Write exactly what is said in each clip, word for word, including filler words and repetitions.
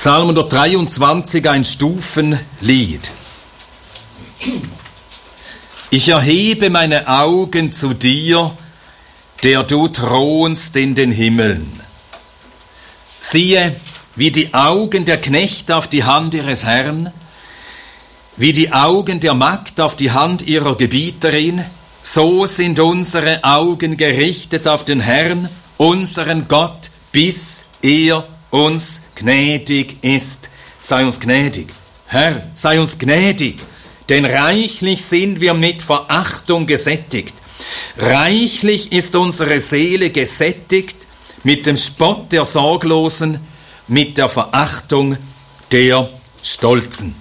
Psalm hundertdreiundzwanzig, ein Stufenlied. Ich erhebe meine Augen zu dir, der du thronst in den Himmeln. Siehe, wie die Augen der Knechte auf die Hand ihres Herrn, wie die Augen der Magd auf die Hand ihrer Gebieterin, so sind unsere Augen gerichtet auf den Herrn, unseren Gott, bis er uns gnädig ist. Sei uns gnädig. Herr, sei uns gnädig, denn reichlich sind wir mit Verachtung gesättigt. Reichlich ist unsere Seele gesättigt mit dem Spott der Sorglosen, mit der Verachtung der Stolzen.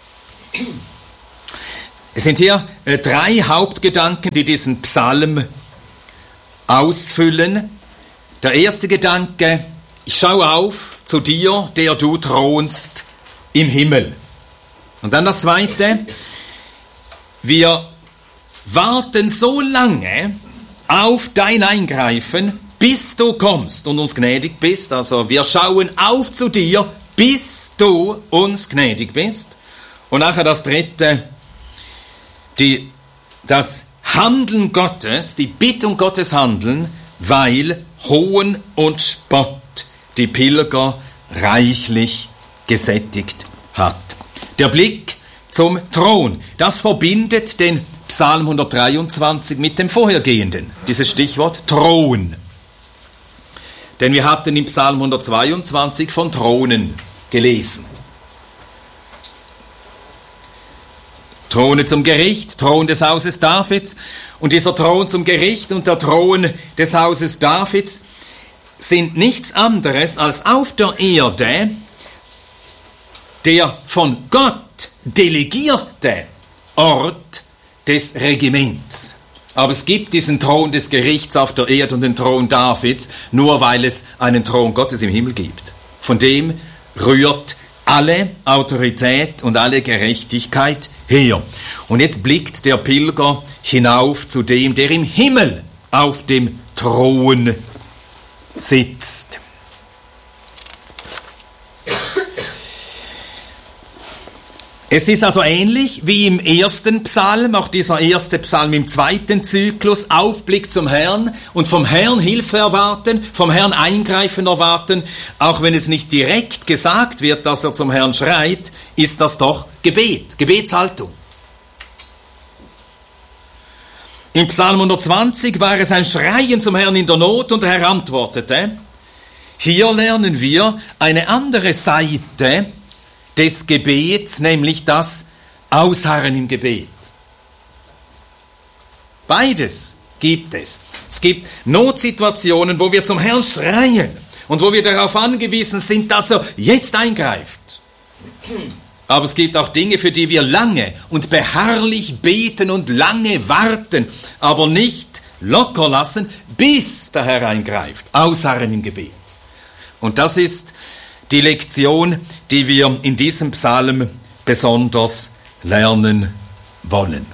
Es sind hier äh, drei Hauptgedanken, die diesen Psalm ausfüllen. Der erste Gedanke: Ich schaue auf zu dir, der du thronst im Himmel. Und dann das zweite: Wir warten so lange auf dein Eingreifen, bis du kommst und uns gnädig bist. Also wir schauen auf zu dir, bis du uns gnädig bist. Und nachher das dritte: die, das Handeln Gottes, die Bittung Gottes handeln, weil Hohn und Spott die Pilger reichlich gesättigt hat. Der Blick zum Thron, das verbindet den Psalm hundertdreiundzwanzig mit dem vorhergehenden, dieses Stichwort Thron. Denn wir hatten im Psalm hundertzweiundzwanzig von Thronen gelesen. Throne zum Gericht, Thron des Hauses Davids. Und dieser Thron zum Gericht und der Thron des Hauses Davids sind nichts anderes als auf der Erde der von Gott delegierte Ort des Regiments. Aber es gibt diesen Thron des Gerichts auf der Erde und den Thron Davids, nur weil es einen Thron Gottes im Himmel gibt. Von dem rührt alle Autorität und alle Gerechtigkeit her. Und jetzt blickt der Pilger hinauf zu dem, der im Himmel auf dem Thron sitzt. Es ist also ähnlich wie im ersten Psalm, auch dieser erste Psalm im zweiten Zyklus, Aufblick zum Herrn und vom Herrn Hilfe erwarten, vom Herrn Eingreifen erwarten. Auch wenn es nicht direkt gesagt wird, dass er zum Herrn schreit, ist das doch Gebet, Gebetshaltung. Im Psalm hundertzwanzig war es ein Schreien zum Herrn in der Not und der Herr antwortete. Hier lernen wir eine andere Seite des Gebets, nämlich das Ausharren im Gebet. Beides gibt es. Es gibt Notsituationen, wo wir zum Herrn schreien und wo wir darauf angewiesen sind, dass er jetzt eingreift. Aber es gibt auch Dinge, für die wir lange und beharrlich beten und lange warten, aber nicht locker lassen, bis der Herr eingreift. Ausharren im Gebet. Und das ist die Lektion, die wir in diesem Psalm besonders lernen wollen.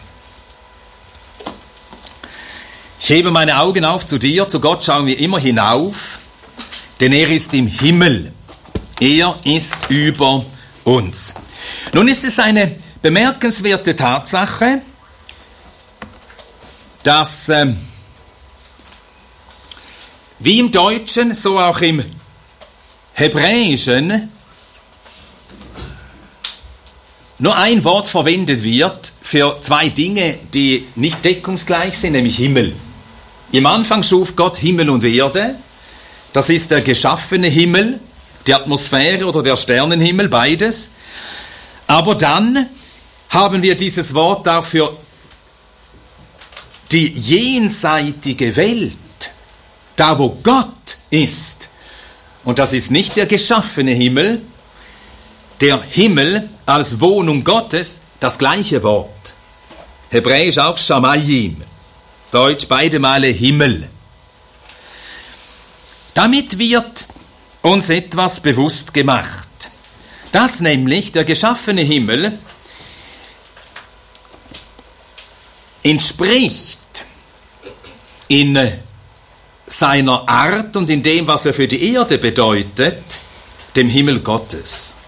Ich hebe meine Augen auf zu dir, zu Gott schauen wir immer hinauf, denn er ist im Himmel. Er ist über uns. Nun ist es eine bemerkenswerte Tatsache, dass äh, wie im Deutschen, so auch im Hebräischen nur ein Wort verwendet wird für zwei Dinge, die nicht deckungsgleich sind, nämlich Himmel. Im Anfang schuf Gott Himmel und Erde. Das ist der geschaffene Himmel, die Atmosphäre oder der Sternenhimmel, beides. Aber dann haben wir dieses Wort auch für die jenseitige Welt, da wo Gott ist. Und das ist nicht der geschaffene Himmel, der Himmel als Wohnung Gottes, das gleiche Wort. Hebräisch auch Shamayim, Deutsch beide Male Himmel. Damit wird uns etwas bewusst gemacht, dass nämlich der geschaffene Himmel entspricht in seiner Art und in dem, was er für die Erde bedeutet, dem Himmel Gottes.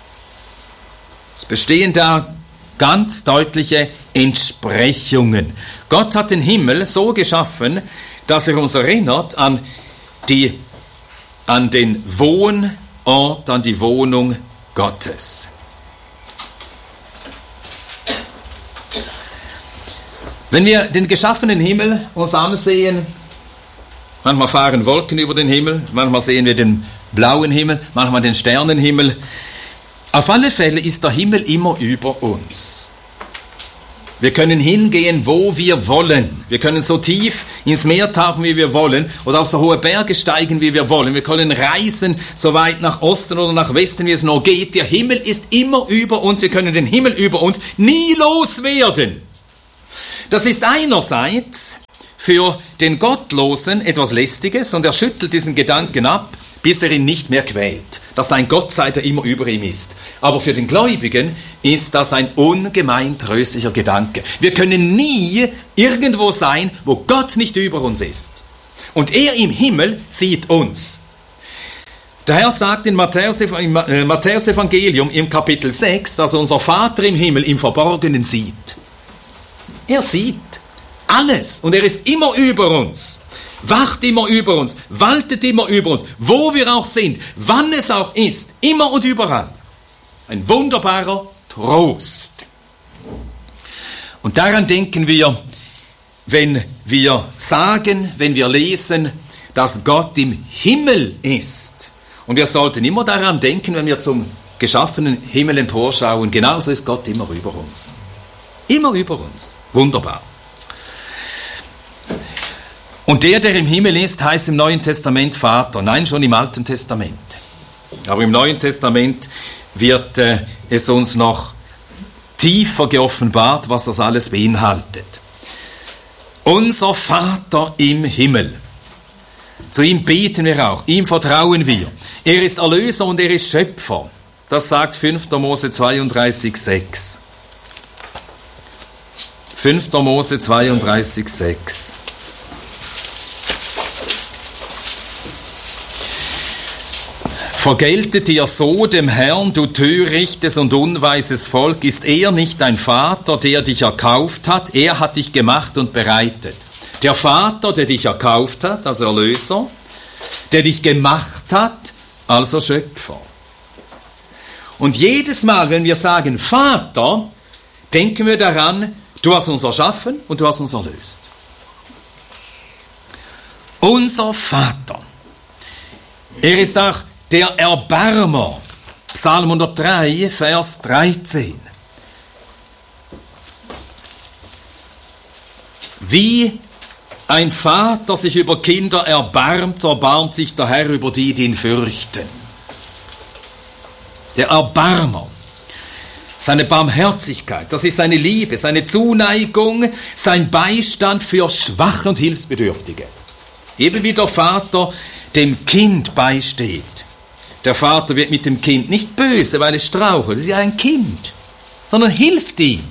Es bestehen da ganz deutliche Entsprechungen. Gott hat den Himmel so geschaffen, dass er uns erinnert an, die, an den Wohnort, an die Wohnung Gottes. Wenn wir den geschaffenen Himmel uns ansehen, manchmal fahren Wolken über den Himmel, manchmal sehen wir den blauen Himmel, manchmal den Sternenhimmel. Auf alle Fälle ist der Himmel immer über uns. Wir können hingehen, wo wir wollen. Wir können so tief ins Meer tauchen, wie wir wollen, oder auf so hohe Berge steigen, wie wir wollen. Wir können reisen, so weit nach Osten oder nach Westen, wie es nur geht. Der Himmel ist immer über uns. Wir können den Himmel über uns nie loswerden. Das ist einerseits für den Gottlosen etwas Lästiges und er schüttelt diesen Gedanken ab, bis er ihn nicht mehr quält, dass da ein Gott sei, der immer über ihm ist. Aber für den Gläubigen ist das ein ungemein tröstlicher Gedanke. Wir können nie irgendwo sein, wo Gott nicht über uns ist. Und er im Himmel sieht uns. Der Herr sagt in Matthäus, im Matthäus Evangelium im Kapitel sechs, dass unser Vater im Himmel im Verborgenen sieht. Er sieht alles und er ist immer über uns, wacht immer über uns, waltet immer über uns, wo wir auch sind, wann es auch ist, immer und überall. Ein wunderbarer Trost. Und daran denken wir, wenn wir sagen, wenn wir lesen, dass Gott im Himmel ist. Und wir sollten immer daran denken, wenn wir zum geschaffenen Himmel emporschauen, genauso ist Gott immer über uns. Immer über uns. Wunderbar. Und der, der im Himmel ist, heißt im Neuen Testament Vater. Nein, schon im Alten Testament. Aber im Neuen Testament wird äh, es uns noch tiefer geoffenbart, was das alles beinhaltet. Unser Vater im Himmel. Zu ihm beten wir auch, ihm vertrauen wir. Er ist Erlöser und er ist Schöpfer. Das sagt fünfter Mose zweiunddreißig, sechs. fünfter Mose zweiunddreißig, sechs. Vergeltet dir so dem Herrn, du törichtes und unweises Volk, ist er nicht dein Vater, der dich erkauft hat? Er hat dich gemacht und bereitet. Der Vater, der dich erkauft hat, also Erlöser, der dich gemacht hat, also Schöpfer. Und jedes Mal, wenn wir sagen Vater, denken wir daran, du hast uns erschaffen und du hast uns erlöst. Unser Vater. Er ist auch der Erbarmer. Psalm hundertdrei, Vers dreizehn. Wie ein Vater sich über Kinder erbarmt, so erbarmt sich der Herr über die, die ihn fürchten. Der Erbarmer. Seine Barmherzigkeit, das ist seine Liebe, seine Zuneigung, sein Beistand für Schwache und Hilfsbedürftige. Eben wie der Vater dem Kind beisteht. Der Vater wird mit dem Kind nicht böse, weil es strauchelt, es ist ja ein Kind, sondern hilft ihm,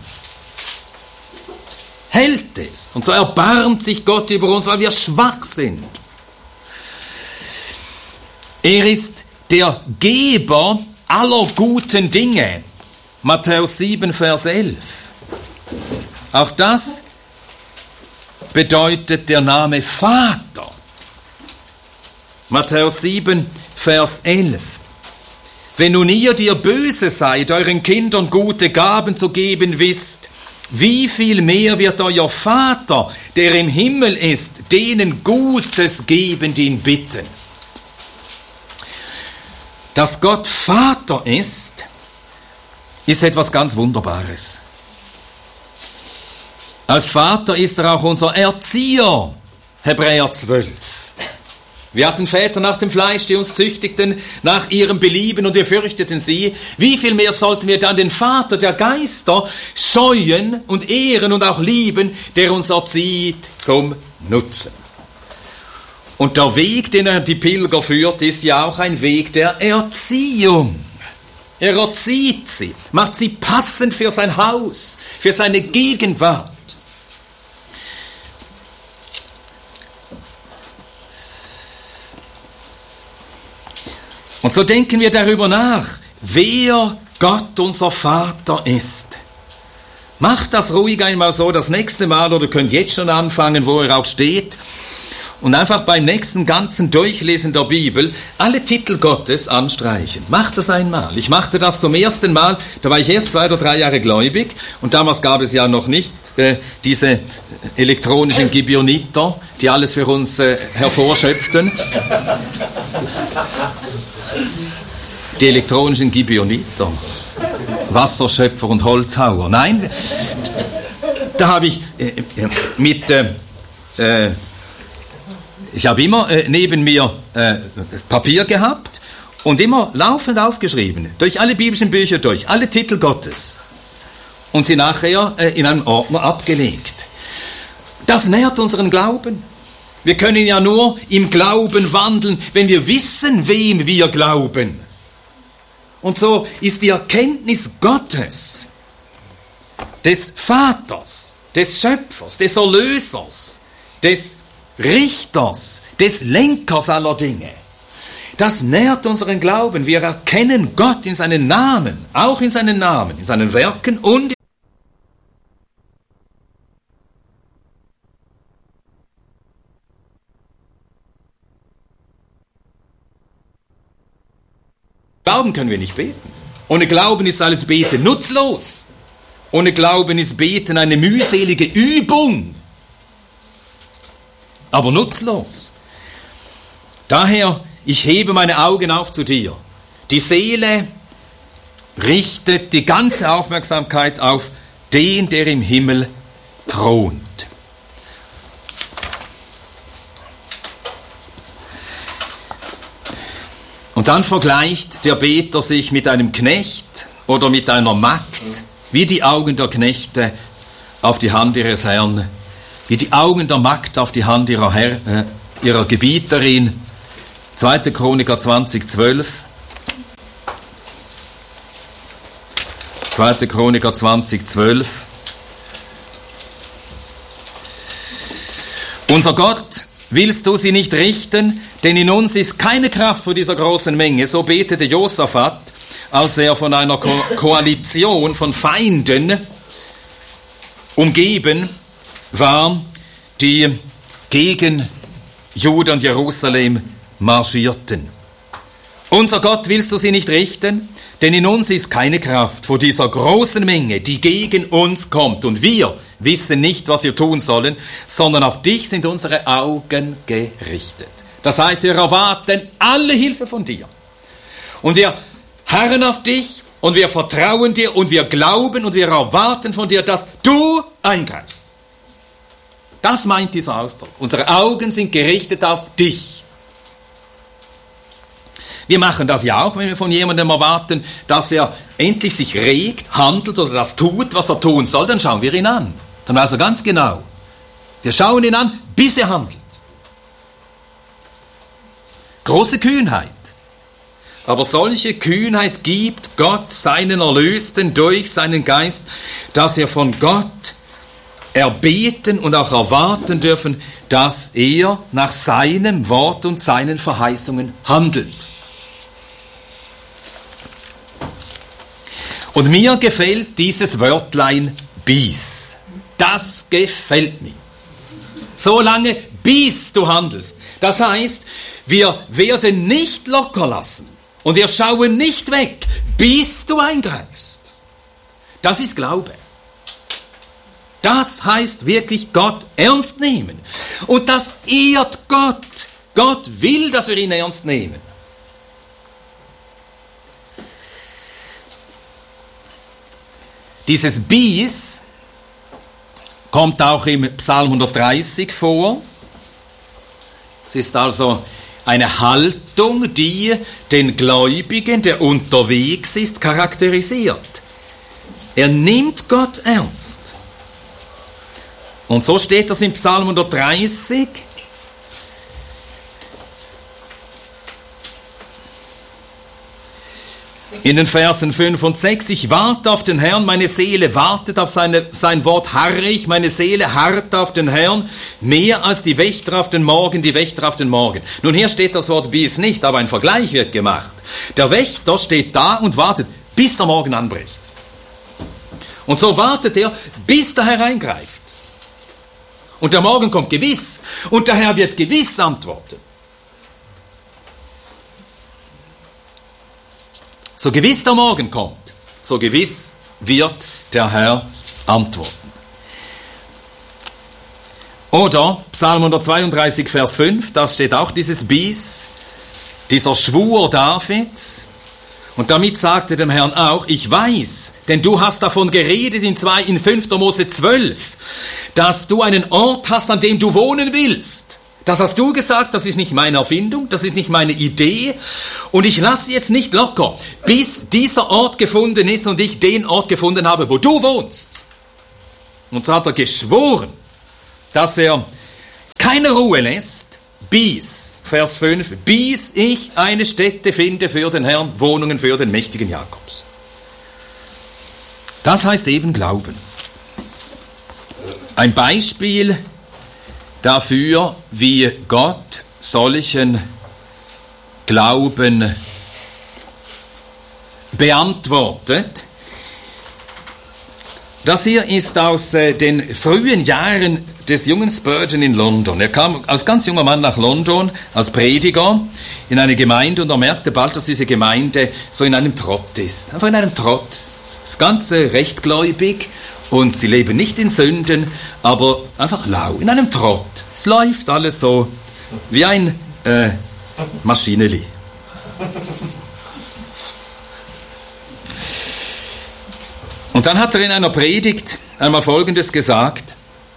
hält es. Und so erbarmt sich Gott über uns, weil wir schwach sind. Er ist der Geber aller guten Dinge. Matthäus sieben, Vers elf. Auch das bedeutet der Name Vater. Matthäus sieben, Vers elf. Wenn nun ihr, die ihr böse seid, euren Kindern gute Gaben zu geben wisst, wie viel mehr wird euer Vater, der im Himmel ist, denen Gutes geben, die ihn bitten. Dass Gott Vater ist, ist etwas ganz Wunderbares. Als Vater ist er auch unser Erzieher, Hebräer zwölf. Wir hatten Väter nach dem Fleisch, die uns züchtigten nach ihrem Belieben und wir fürchteten sie. Wie viel mehr sollten wir dann den Vater der Geister scheuen und ehren und auch lieben, der uns erzieht zum Nutzen. Und der Weg, den er die Pilger führt, ist ja auch ein Weg der Erziehung. Er erzieht sie, macht sie passend für sein Haus, für seine Gegenwart. Und so denken wir darüber nach, wer Gott unser Vater ist. Macht das ruhig einmal so das nächste Mal oder könnt jetzt schon anfangen, wo ihr auch steht. Und einfach beim nächsten ganzen Durchlesen der Bibel alle Titel Gottes anstreichen. Macht das einmal. Ich machte das zum ersten Mal, da war ich erst zwei oder drei Jahre gläubig und damals gab es ja noch nicht äh, diese elektronischen Gibeoniter, die alles für uns äh, hervorschöpften. Die elektronischen Gibeoniter, Wasserschöpfer und Holzhauer. Nein, da habe ich äh, mit... Äh, äh, Ich habe immer äh, neben mir äh, Papier gehabt und immer laufend aufgeschrieben, durch alle biblischen Bücher durch, alle Titel Gottes und sie nachher äh, in einem Ordner abgelegt. Das nährt unseren Glauben. Wir können ja nur im Glauben wandeln, wenn wir wissen, wem wir glauben. Und so ist die Erkenntnis Gottes, des Vaters, des Schöpfers, des Erlösers, des Richters, des Lenkers aller Dinge. Das nährt unseren Glauben. Wir erkennen Gott in seinen Namen, auch in seinen Namen, in seinen Werken und Glauben können wir nicht beten. Ohne Glauben ist alles Beten nutzlos. Ohne Glauben ist Beten eine mühselige Übung. Aber nutzlos. Daher, ich hebe meine Augen auf zu dir. Die Seele richtet die ganze Aufmerksamkeit auf den, der im Himmel thront. Und dann vergleicht der Beter sich mit einem Knecht oder mit einer Magd, wie die Augen der Knechte auf die Hand ihres Herrn, wie die Augen der Magd auf die Hand ihrer, Herr, äh, ihrer Gebieterin. zweite Chroniker zwanzig, zwölf. zweite Chroniker zwanzig, zwölf. Unser Gott, willst du sie nicht richten? Denn in uns ist keine Kraft vor dieser großen Menge. So betete Josaphat, als er von einer Ko- Koalition von Feinden umgeben war, die gegen Juda und Jerusalem marschierten. Unser Gott, willst du sie nicht richten? Denn in uns ist keine Kraft vor dieser großen Menge, die gegen uns kommt. Und wir wissen nicht, was wir tun sollen, sondern auf dich sind unsere Augen gerichtet. Das heißt, wir erwarten alle Hilfe von dir. Und wir harren auf dich und wir vertrauen dir und wir glauben und wir erwarten von dir, dass du eingreifst. Das meint dieser Ausdruck. Unsere Augen sind gerichtet auf dich. Wir machen das ja auch, wenn wir von jemandem erwarten, dass er endlich sich regt, handelt oder das tut, was er tun soll, dann schauen wir ihn an. Dann weiß er ganz genau. Wir schauen ihn an, bis er handelt. Große Kühnheit. Aber solche Kühnheit gibt Gott seinen Erlösten durch seinen Geist, dass er von Gott erbeten und auch erwarten dürfen, dass er nach seinem Wort und seinen Verheißungen handelt. Und mir gefällt dieses Wörtlein bis. Das gefällt mir. So lange, bis du handelst. Das heißt, wir werden nicht locker lassen und wir schauen nicht weg, bis du eingreifst. Das ist Glaube. Das heißt wirklich Gott ernst nehmen. Und das ehrt Gott. Gott will, dass wir ihn ernst nehmen. Dieses Bis kommt auch im Psalm hundertdreißig vor. Es ist also eine Haltung, die den Gläubigen, der unterwegs ist, charakterisiert. Er nimmt Gott ernst. Und so steht das im Psalm hundertdreißig. In den Versen fünf und sechs, ich warte auf den Herrn, meine Seele wartet auf seine, sein Wort harre ich, meine Seele harrt auf den Herrn, mehr als die Wächter auf den Morgen, die Wächter auf den Morgen. Nun, hier steht das Wort bis nicht, aber ein Vergleich wird gemacht. Der Wächter steht da und wartet, bis der Morgen anbricht. Und so wartet er, bis der Herr eingreift. Und der Morgen kommt gewiss, und der Herr wird gewiss antworten. So gewiss der Morgen kommt, so gewiss wird der Herr antworten. Oder Psalm hundertzweiunddreißig, Vers fünf, da steht auch dieses Bis, dieser Schwur Davids. Und damit sagte dem Herrn auch, ich weiß, denn du hast davon geredet in, zwei, in fünfter Mose zwölf, dass du einen Ort hast, an dem du wohnen willst. Das hast du gesagt, das ist nicht meine Erfindung, das ist nicht meine Idee. Und ich lasse jetzt nicht locker, bis dieser Ort gefunden ist und ich den Ort gefunden habe, wo du wohnst. Und so hat er geschworen, dass er keine Ruhe lässt, bis, Vers fünf, bis ich eine Stätte finde für den Herrn, Wohnungen für den mächtigen Jakobs. Das heißt eben Glauben. Ein Beispiel dafür, wie Gott solchen Glauben beantwortet. Das hier ist aus äh, den frühen Jahren des jungen Spurgeon in London. Er kam als ganz junger Mann nach London, als Prediger, in eine Gemeinde, und er merkte bald, dass diese Gemeinde so in einem Trott ist. Einfach in einem Trott. Das Ganze rechtgläubig und sie leben nicht in Sünden, aber einfach lau, in einem Trott. Es läuft alles so wie ein äh, Maschineli. Und dann hat er in einer Predigt einmal Folgendes gesagt: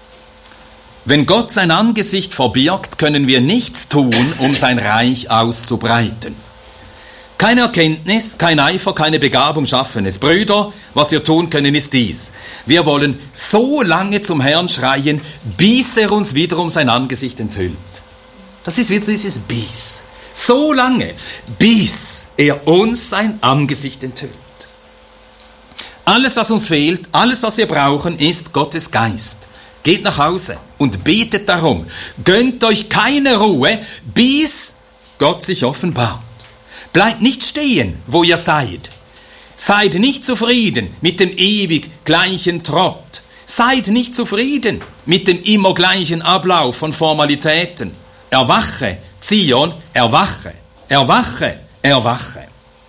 Wenn Gott sein Angesicht verbirgt, können wir nichts tun, um sein Reich auszubreiten. Keine Erkenntnis, kein Eifer, keine Begabung schaffen es. Brüder, was wir tun können, ist dies: Wir wollen so lange zum Herrn schreien, bis er uns wiederum sein Angesicht enthüllt. Das ist wieder dieses bis. So lange, bis er uns sein Angesicht enthüllt. Alles, was uns fehlt, alles, was wir brauchen, ist Gottes Geist. Geht nach Hause und betet darum. Gönnt euch keine Ruhe, bis Gott sich offenbart. Bleibt nicht stehen, wo ihr seid. Seid nicht zufrieden mit dem ewig gleichen Trott. Seid nicht zufrieden mit dem immer gleichen Ablauf von Formalitäten. Erwache, Zion, erwache, erwache, erwache.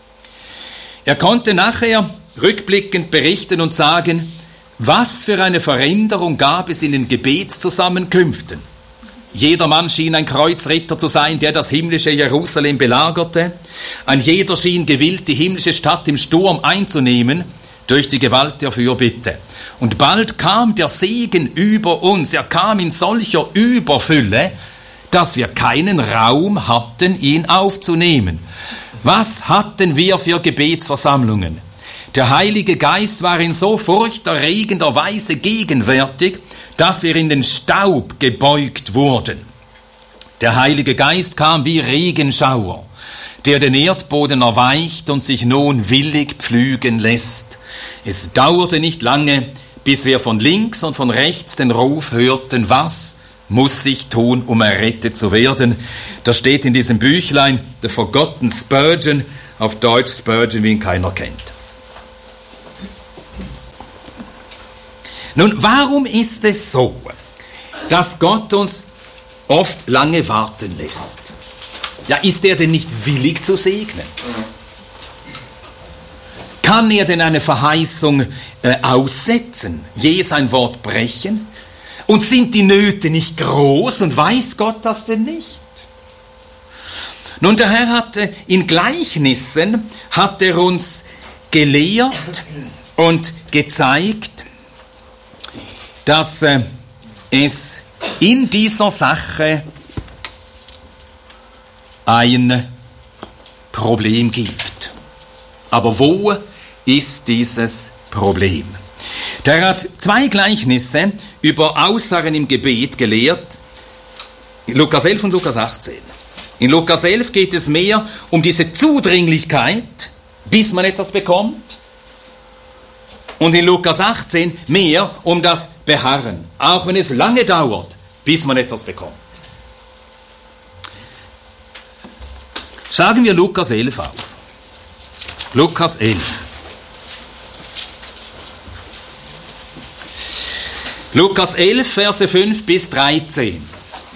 Er konnte nachher rückblickend berichten und sagen, was für eine Veränderung gab es in den Gebetszusammenkünften. Jeder Mann schien ein Kreuzritter zu sein, der das himmlische Jerusalem belagerte. Ein jeder schien gewillt, die himmlische Stadt im Sturm einzunehmen, durch die Gewalt der Fürbitte. Und bald kam der Segen über uns. Er kam in solcher Überfülle, dass wir keinen Raum hatten, ihn aufzunehmen. Was hatten wir für Gebetsversammlungen? Der Heilige Geist war in so furchterregender Weise gegenwärtig, dass wir in den Staub gebeugt wurden. Der Heilige Geist kam wie Regenschauer, der den Erdboden erweicht und sich nun willig pflügen lässt. Es dauerte nicht lange, bis wir von links und von rechts den Ruf hörten: Was muss ich tun, um errettet zu werden? Das steht in diesem Büchlein, The Forgotten Spurgeon, auf Deutsch Spurgeon, wie ihn keiner kennt. Nun, warum ist es so, dass Gott uns oft lange warten lässt? Ja, ist er denn nicht willig zu segnen? Kann er denn eine Verheißung äh, aussetzen, je sein Wort brechen? Und sind die Nöte nicht groß und weiß Gott das denn nicht? Nun, der Herr hatte in Gleichnissen, hat er uns gelehrt und gezeigt, dass äh, es in dieser Sache ein Problem gibt. Aber wo ist dieses Problem? Der hat zwei Gleichnisse über Aussagen im Gebet gelehrt, Lukas elf und Lukas achtzehn. In Lukas elf geht es mehr um diese Zudringlichkeit, bis man etwas bekommt. Und in Lukas achtzehn mehr um das Beharren, auch wenn es lange dauert, bis man etwas bekommt. Schlagen wir Lukas elf auf. Lukas elf. Lukas elf, Verse fünf bis dreizehn.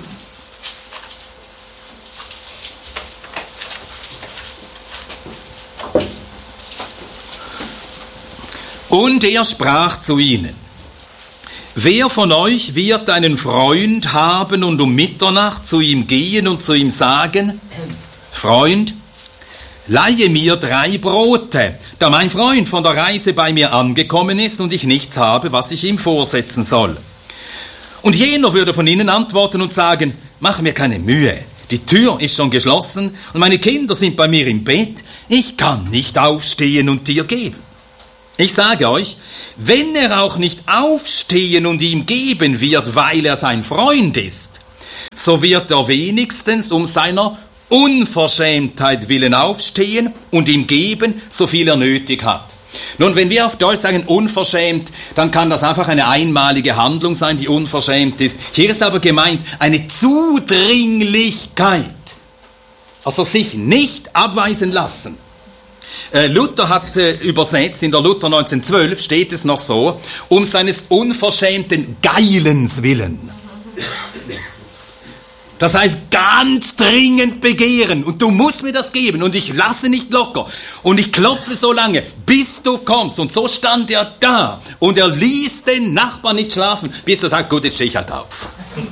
Und er sprach zu ihnen: Wer von euch wird einen Freund haben und um Mitternacht zu ihm gehen und zu ihm sagen: Freund, leihe mir drei Brote, da mein Freund von der Reise bei mir angekommen ist und ich nichts habe, was ich ihm vorsetzen soll. Und jener würde von ihnen antworten und sagen: Mach mir keine Mühe, die Tür ist schon geschlossen und meine Kinder sind bei mir im Bett, ich kann nicht aufstehen und dir geben. Ich sage euch, wenn er auch nicht aufstehen und ihm geben wird, weil er sein Freund ist, so wird er wenigstens um seiner Unverschämtheit willen aufstehen und ihm geben, so viel er nötig hat. Nun, wenn wir auf Deutsch sagen unverschämt, dann kann das einfach eine einmalige Handlung sein, die unverschämt ist. Hier ist aber gemeint eine Zudringlichkeit, also sich nicht abweisen lassen. Luther hat äh, übersetzt, in der Luther neunzehnhundertzwölf steht es noch so, um seines unverschämten Geilens willen. Das heißt, ganz dringend begehren und du musst mir das geben und ich lasse nicht locker und ich klopfe so lange, bis du kommst. Und so stand er da und er ließ den Nachbarn nicht schlafen, bis er sagt: Gut, jetzt stehe ich halt auf.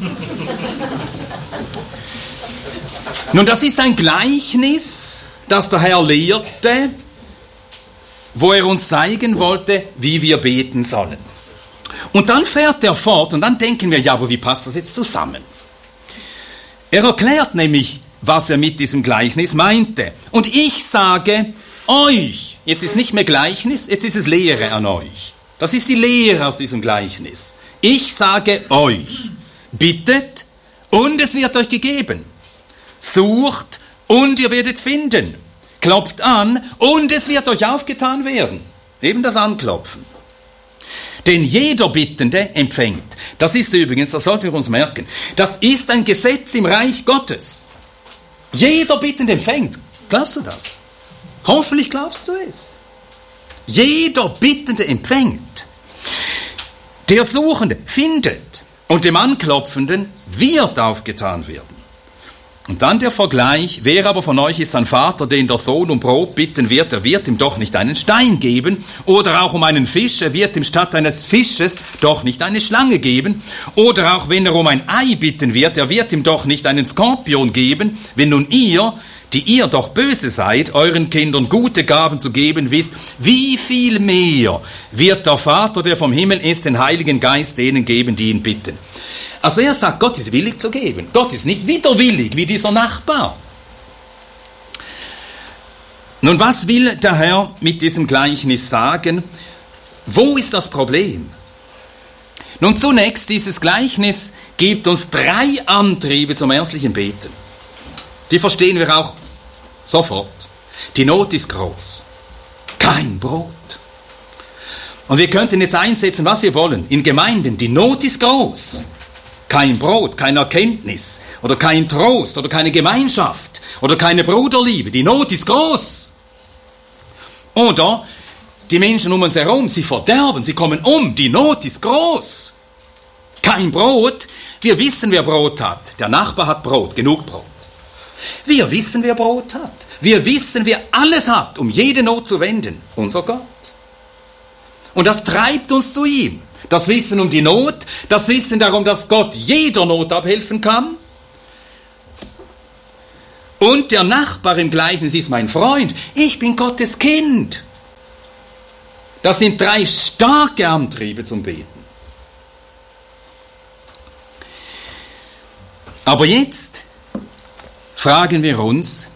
Nun, das ist ein Gleichnis, das der Herr lehrte, wo er uns zeigen wollte, wie wir beten sollen. Und dann fährt er fort und dann denken wir, ja, aber wie passt das jetzt zusammen? Er erklärt nämlich, was er mit diesem Gleichnis meinte. Und ich sage euch, jetzt ist nicht mehr Gleichnis, jetzt ist es Lehre an euch. Das ist die Lehre aus diesem Gleichnis. Ich sage euch, bittet und es wird euch gegeben. Sucht und ihr werdet finden. Klopft an und es wird euch aufgetan werden. Eben das Anklopfen. Denn jeder Bittende empfängt. Das ist übrigens, das sollten wir uns merken, das ist ein Gesetz im Reich Gottes. Jeder Bittende empfängt. Glaubst du das? Hoffentlich glaubst du es. Jeder Bittende empfängt. Der Suchende findet und dem Anklopfenden wird aufgetan werden. Und dann der Vergleich: Wer aber von euch ist ein Vater, den der Sohn um Brot bitten wird, er wird ihm doch nicht einen Stein geben, oder auch um einen Fisch, er wird ihm statt eines Fisches doch nicht eine Schlange geben, oder auch wenn er um ein Ei bitten wird, er wird ihm doch nicht einen Skorpion geben. Wenn nun ihr, die ihr doch böse seid, euren Kindern gute Gaben zu geben wisst, wie viel mehr wird der Vater, der vom Himmel ist, den Heiligen Geist denen geben, die ihn bitten. Also er sagt, Gott ist willig zu geben. Gott ist nicht widerwillig wie dieser Nachbar. Nun, was will der Herr mit diesem Gleichnis sagen? Wo ist das Problem? Nun, zunächst, dieses Gleichnis gibt uns drei Antriebe zum ernstlichen Beten. Die verstehen wir auch sofort. Die Not ist groß. Kein Brot. Und wir könnten jetzt einsetzen, was wir wollen. In Gemeinden, die Not ist groß. Kein Brot, keine Erkenntnis oder kein Trost oder keine Gemeinschaft oder keine Bruderliebe. Die Not ist groß. Oder die Menschen um uns herum, sie verderben, sie kommen um. Die Not ist groß. Kein Brot. Wir wissen, wer Brot hat. Der Nachbar hat Brot, genug Brot. Wir wissen, wer Brot hat. Wir wissen, wer alles hat, um jede Not zu wenden. Unser Gott. Und das treibt uns zu ihm. Das Wissen um die Not, das Wissen darum, dass Gott jeder Not abhelfen kann. Und der Nachbar im Gleichnis ist mein Freund. Ich bin Gottes Kind. Das sind drei starke Antriebe zum Beten. Aber jetzt fragen wir uns,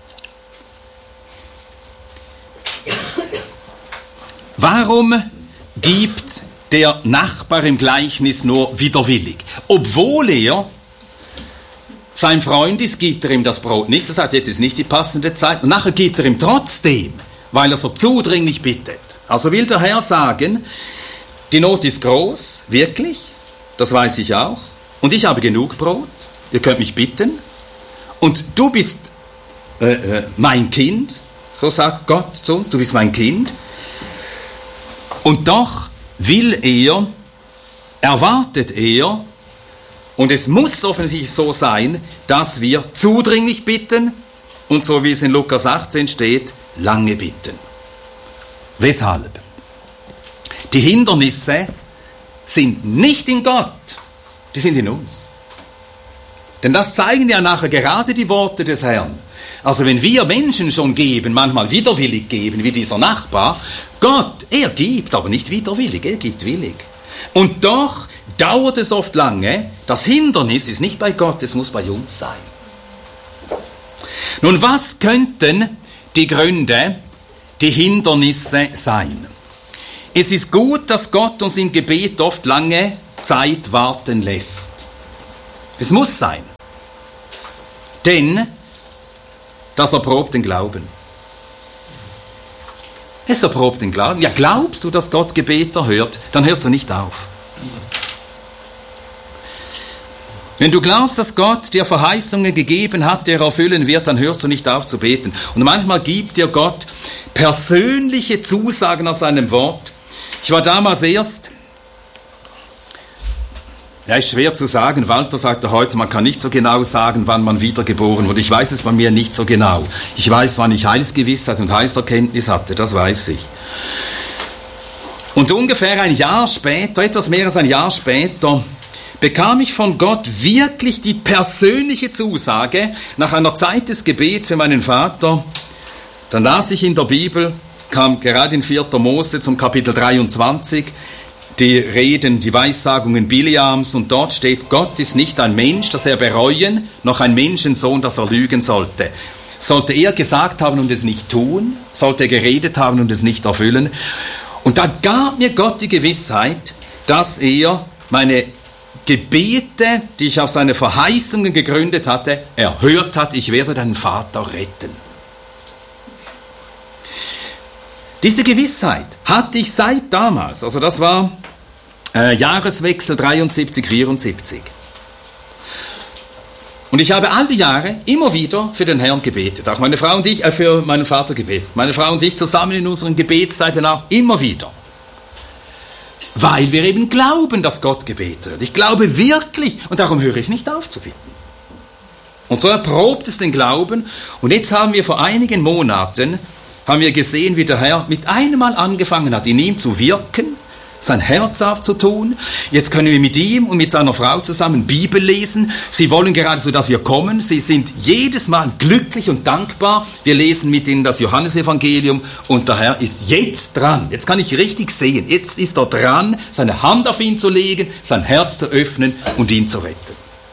warum gibt der Nachbar im Gleichnis nur widerwillig? Obwohl er sein Freund ist, gibt er ihm das Brot nicht. Er sagt, jetzt ist nicht die passende Zeit. Und nachher gibt er ihm trotzdem, weil er so zudringlich bittet. Also will der Herr sagen, die Not ist groß, wirklich, das weiß ich auch. Und ich habe genug Brot, ihr könnt mich bitten. Und du bist äh, äh, mein Kind, so sagt Gott zu uns, du bist mein Kind. Und doch will er erwartet er, und es muss offensichtlich so sein, dass wir zudringlich bitten und so wie es in Lukas achtzehn steht, lange bitten. Weshalb? Die Hindernisse sind nicht in Gott, die sind in uns. Denn das zeigen ja nachher gerade die Worte des Herrn. Also wenn wir Menschen schon geben, manchmal widerwillig geben, wie dieser Nachbar, Gott, er gibt, aber nicht widerwillig, er gibt willig. Und doch dauert es oft lange, das Hindernis ist nicht bei Gott, es muss bei uns sein. Nun, was könnten die Gründe, die Hindernisse sein? Es ist gut, dass Gott uns im Gebet oft lange Zeit warten lässt. Es muss sein. Denn das erprobt den Glauben. Es erprobt den Glauben. Ja, glaubst du, dass Gott Gebete hört, dann hörst du nicht auf. Wenn du glaubst, dass Gott dir Verheißungen gegeben hat, die er erfüllen wird, dann hörst du nicht auf zu beten. Und manchmal gibt dir Gott persönliche Zusagen aus seinem Wort. Ich war damals erst, ja, ist schwer zu sagen, Walter sagte heute, man kann nicht so genau sagen, wann man wiedergeboren wurde. Ich weiß es bei mir nicht so genau. Ich weiß, wann ich Heilsgewissheit und Heilserkenntnis hatte, das weiß ich. Und ungefähr ein Jahr später, etwas mehr als ein Jahr später, bekam ich von Gott wirklich die persönliche Zusage, nach einer Zeit des Gebets für meinen Vater. Dann las ich in der Bibel, kam gerade in vierter Mose zum Kapitel dreiundzwanzig, die Reden, die Weissagungen Bileams, und dort steht, Gott ist nicht ein Mensch, dass er bereuen, noch ein Menschensohn, dass er lügen sollte. Sollte er gesagt haben und es nicht tun? Sollte er geredet haben und es nicht erfüllen? Und da gab mir Gott die Gewissheit, dass er meine Gebete, die ich auf seine Verheißungen gegründet hatte, erhört hat, ich werde deinen Vater retten. Diese Gewissheit hatte ich seit damals, also das war äh, Jahreswechsel dreiundsiebzig, vierundsiebzig. Und ich habe all die Jahre immer wieder für den Herrn gebetet, auch meine Frau und ich, äh, für meinen Vater gebetet, meine Frau und ich zusammen in unseren Gebetszeiten auch immer wieder. Weil wir eben glauben, dass Gott gebetet wird. Ich glaube wirklich, und darum höre ich nicht auf zu bitten. Und so erprobt es den Glauben. Und jetzt haben wir vor einigen Monaten, haben wir gesehen, wie der Herr mit einem Mal angefangen hat, in ihm zu wirken, sein Herz aufzutun. Jetzt können wir mit ihm und mit seiner Frau zusammen Bibel lesen. Sie wollen geradezu, dass wir kommen. Sie sind jedes Mal glücklich und dankbar. Wir lesen mit ihnen das Johannesevangelium und der Herr ist jetzt dran. Jetzt kann ich richtig sehen. Jetzt ist er dran, seine Hand auf ihn zu legen, sein Herz zu öffnen und ihn zu retten.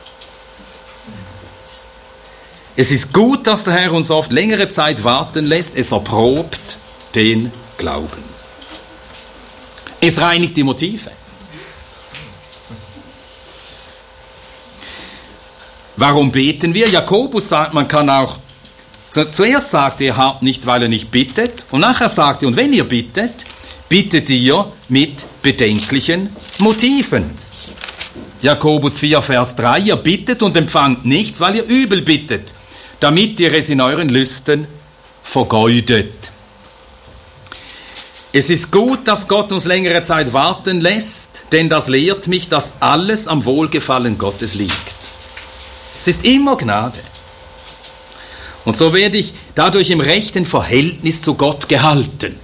Es ist gut, dass der Herr uns oft längere Zeit warten lässt. Es erprobt den Glauben. Es reinigt die Motive. Warum beten wir? Jakobus sagt, man kann auch, zuerst sagt er, habt nicht, weil er nicht bittet, und nachher sagt er, und wenn ihr bittet, bittet ihr mit bedenklichen Motiven. Jakobus vier, Vers drei, ihr bittet und empfangt nichts, weil ihr übel bittet, damit ihr es in euren Lüsten vergeudet. Es ist gut, dass Gott uns längere Zeit warten lässt, denn das lehrt mich, dass alles am Wohlgefallen Gottes liegt. Es ist immer Gnade. Und so werde ich dadurch im rechten Verhältnis zu Gott gehalten.